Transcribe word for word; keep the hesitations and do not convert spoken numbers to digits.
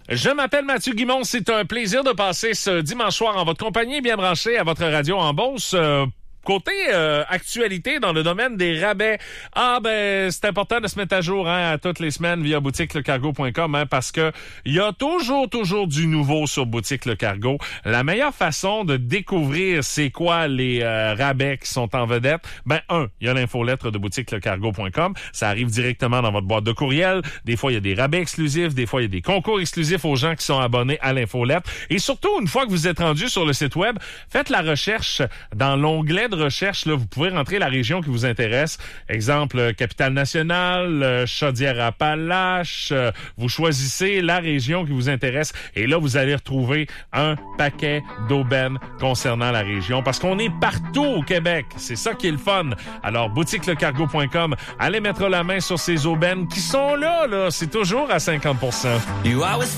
Je m'appelle Mathieu Guimond. C'est un plaisir de passer ce dimanche soir en votre compagnie, bien branché à votre radio en Beauce. Euh, Côté euh, actualité dans le domaine des rabais, ah ben c'est important de se mettre à jour hein, à toutes les semaines via boutique le cargo point com hein, parce que il y a toujours toujours du nouveau sur Boutique Le Cargo. La meilleure façon de découvrir c'est quoi les euh, rabais qui sont en vedette, ben un, il y a l'infolettre de boutique le cargo point com, ça arrive directement dans votre boîte de courriel. Des fois il y a des rabais exclusifs, des fois il y a des concours exclusifs aux gens qui sont abonnés à l'infolettre. Et surtout une fois que vous êtes rendu sur le site web, faites la recherche dans l'onglet de recherche, là, vous pouvez rentrer la région qui vous intéresse. Exemple, Capitale-Nationale, Chaudière-Appalaches. Euh, vous choisissez la région qui vous intéresse et là, vous allez retrouver un paquet d'aubaines concernant la région parce qu'on est partout au Québec. C'est ça qui est le fun. Alors, boutique le cargo point com, allez mettre la main sur ces aubaines qui sont là, là. C'est toujours à cinquante pour cent. You always